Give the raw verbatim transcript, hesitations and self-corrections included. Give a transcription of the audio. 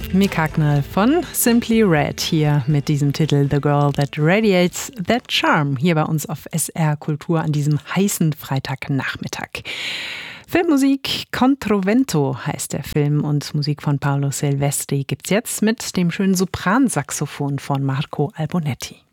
Mick Hucknall von Simply Red hier mit diesem Titel The Girl That Radiates That Charm hier bei uns auf S R Kultur an diesem heißen Freitagnachmittag. Filmmusik Controvento heißt der Film und Musik von Paolo Silvestri gibt's jetzt mit dem schönen Sopransaxophon von Marco Albonetti.